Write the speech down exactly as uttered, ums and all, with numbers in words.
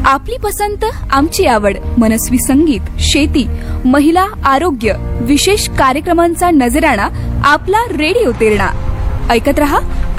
आपली पसंत आमची आवड, मनस्वी संगीत, शेती, महिला, आरोग्य, विशेष कार्यक्रमांचा नजराणा आपला रेडिओ तेरणा. ऐकत रहा